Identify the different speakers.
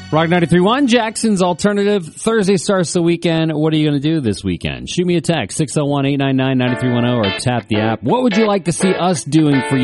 Speaker 1: Rock 93.1, Jackson's Alternative. Thursday starts the weekend. What are you going to do this weekend? Shoot me a text, 601-899-9310, or tap the app. What would you like to see us doing for you?